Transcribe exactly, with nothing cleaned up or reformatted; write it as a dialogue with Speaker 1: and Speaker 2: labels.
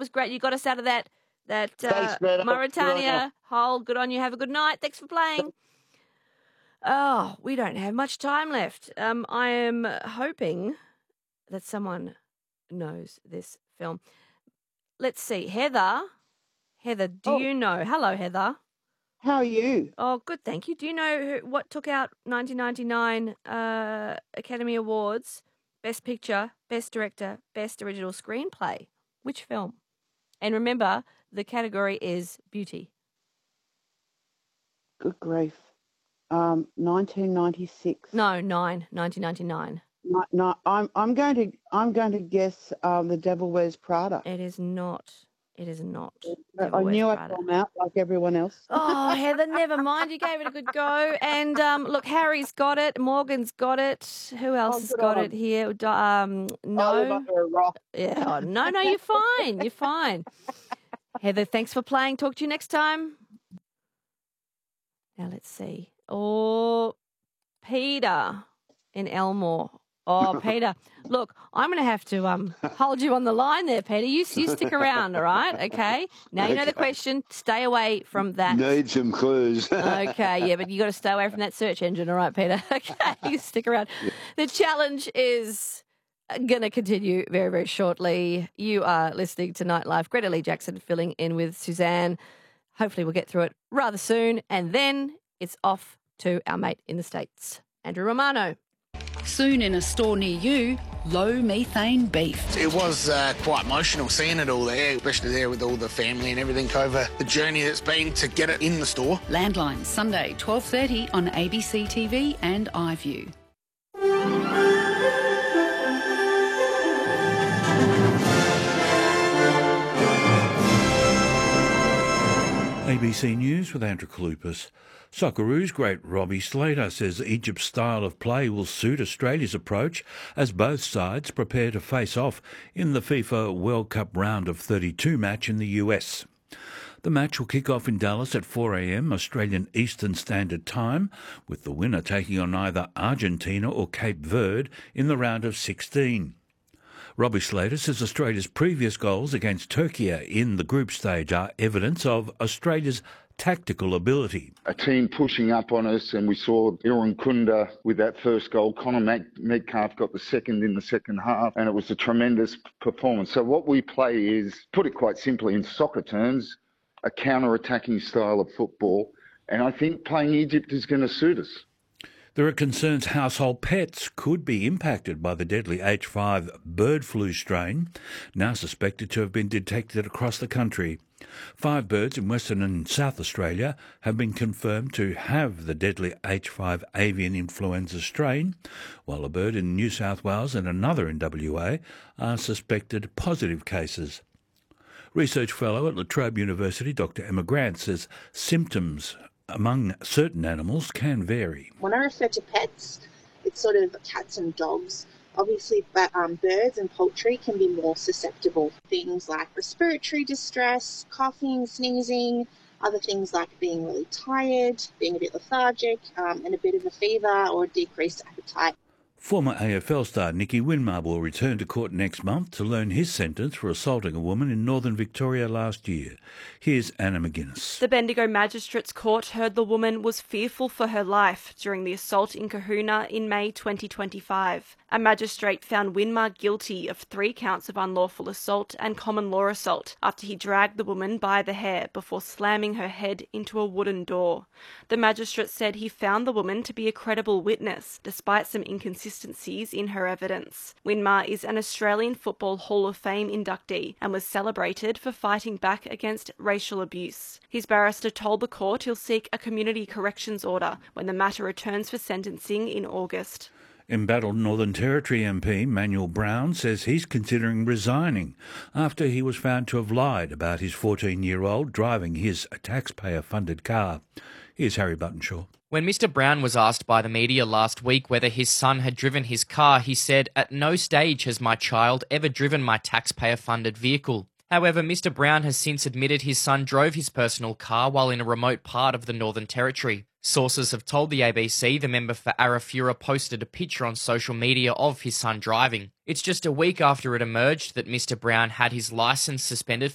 Speaker 1: was great. You got us out of that that uh,
Speaker 2: Thanks, Beto.
Speaker 1: Mauritania hole. Good on you. Have a good night. Thanks for playing. Oh, we don't have much time left. Um, I am hoping that someone knows this film. Let's see. Heather. Heather, do
Speaker 2: Oh.
Speaker 1: you know? Hello, Heather.
Speaker 2: How are you?
Speaker 1: Oh, good, thank you. Do you know who, what took out nineteen ninety-nine uh, Academy Awards? Best Picture, Best Director, Best Original Screenplay. Which film? And remember, the category is beauty.
Speaker 2: Good grief. Um, nineteen ninety-six.
Speaker 1: No, nine, nineteen ninety-nine.
Speaker 2: No, no, I'm I'm going to I'm going to guess um, The Devil Wears Prada.
Speaker 1: It is not. It is not.
Speaker 2: I, I knew I'd come out like everyone else.
Speaker 1: Oh, Heather, never mind. You gave it a good go. And um, look, Harry's got it. Morgan's got it. Who else
Speaker 2: Oh,
Speaker 1: has
Speaker 2: good
Speaker 1: got
Speaker 2: on
Speaker 1: it here? D- Um,
Speaker 2: I live
Speaker 1: no.
Speaker 2: under a rock.
Speaker 1: Yeah. Oh, no, no, you're fine. You're fine. Heather, thanks for playing. Talk to you next time. Now let's see. Oh, Peter in Elmore. Oh, Peter, look, I'm going to have to um hold you on the line there, Peter. You, you stick around, all right? Okay. Now you know the question. Stay away from that.
Speaker 3: Need some clues.
Speaker 1: Okay, yeah, but you got to stay away from that search engine, all right, Peter? Okay, you stick around. The challenge is going to continue very, very shortly. You are listening to Nightlife. Greta Lee Jackson filling in with Suzanne. Hopefully we'll get through it rather soon, and then it's off to our mate in the States, Andrew Romano.
Speaker 4: Soon in a store near you, low methane beef.
Speaker 5: It was uh, quite emotional seeing it all there, especially there with all the family and everything over the journey that's been to get it in the store.
Speaker 4: Landline, Sunday, twelve thirty on A B C T V and iView.
Speaker 6: A B C News with Andrew Kalupas. Socceroos great Robbie Slater says Egypt's style of play will suit Australia's approach as both sides prepare to face off in the FIFA World Cup round of thirty-two match in the U S. The match will kick off in Dallas at four a m Australian Eastern Standard Time, with the winner taking on either Argentina or Cape Verde in the round of sixteen. Robbie Slater says Australia's previous goals against Turkey in the group stage are evidence of Australia's tactical ability.
Speaker 3: A team pushing up on us, and we saw Irwin Kunda with that first goal. Conor Met- Metcalf got the second in the second half, and it was a tremendous performance. So what we play is, put it quite simply in soccer terms, a counter-attacking style of football, and I think playing Egypt is going to suit us.
Speaker 6: There are concerns household pets could be impacted by the deadly H five bird flu strain, now suspected to have been detected across the country. Five birds in Western and South Australia have been confirmed to have the deadly H five avian influenza strain, while a bird in New South Wales and another in W A are suspected positive cases. Research fellow at La Trobe University, Doctor Emma Grant, says symptoms among certain animals can vary.
Speaker 7: When I refer to pets, it's sort of cats and dogs. Obviously, but, um, birds and poultry can be more susceptible. Things like respiratory distress, coughing, sneezing, other things like being really tired, being a bit lethargic, um, and a bit of a fever or decreased appetite.
Speaker 6: Former A F L star Nicky Winmar will return to court next month to learn his sentence for assaulting a woman in northern Victoria last year. Here's Anna McGuinness.
Speaker 8: The Bendigo Magistrates Court heard the woman was fearful for her life during the assault in Kahuna in May twenty twenty-five. A magistrate found Winmar guilty of three counts of unlawful assault and common law assault after he dragged the woman by the hair before slamming her head into a wooden door. The magistrate said he found the woman to be a credible witness, despite some inconsistencies in her evidence. Winmar is an Australian Football Hall of Fame inductee and was celebrated for fighting back against racial abuse. His barrister told the court he'll seek a community corrections order when the matter returns for sentencing in August.
Speaker 6: Embattled Northern Territory M P Manuel Brown says he's considering resigning after he was found to have lied about his fourteen-year-old driving his taxpayer-funded car. Here's Harry Buttonshaw.
Speaker 9: When Mister Brown was asked by the media last week whether his son had driven his car, he said, "At no stage has my child ever driven my taxpayer-funded vehicle." However, Mister Brown has since admitted his son drove his personal car while in a remote part of the Northern Territory. Sources have told the A B C the member for Arafura posted a picture on social media of his son driving. It's just a week after it emerged that Mister Brown had his licence suspended